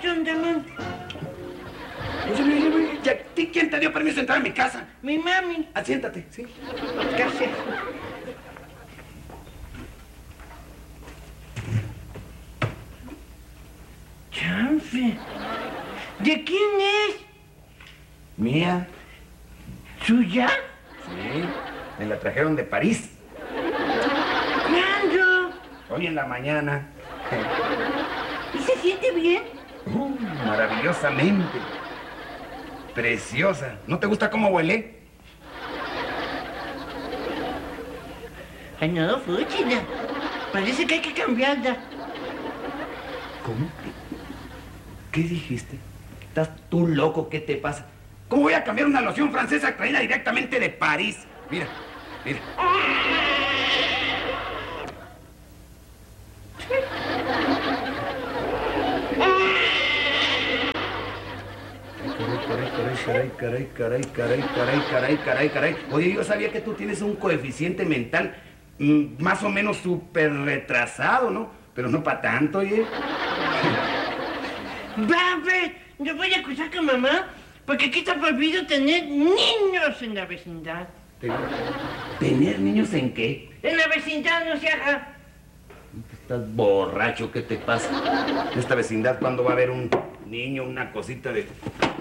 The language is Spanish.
¿Dónde, man? ¿Quién te dio permiso de entrar a mi casa? Mi mami. Siéntate, sí. Gracias. Chanfe. ¿De quién es? Mía. ¿Suya? Sí, me la trajeron de París. ¿Cuándo? Hoy en la mañana. ¿Y se siente bien? Maravillosamente. Preciosa. ¿No te gusta cómo huele? Ay, no, fúchila. Parece que hay que cambiarla. ¿Cómo? ¿Qué dijiste? ¿Estás tú loco? ¿Qué te pasa? ¿Cómo voy a cambiar una loción francesa traída directamente de París? Mira, mira. Caray. Oye, yo sabía que tú tienes un coeficiente mental más o menos súper retrasado, ¿no? Pero no para tanto, oye. ¡Babe! Yo voy a acusar con mamá porque aquí está prohibido tener niños en la vecindad. ¿Tener niños en qué? En la vecindad no se haga. Estás borracho, ¿qué te pasa? En esta vecindad, ¿cuándo va a haber un niño, una cosita de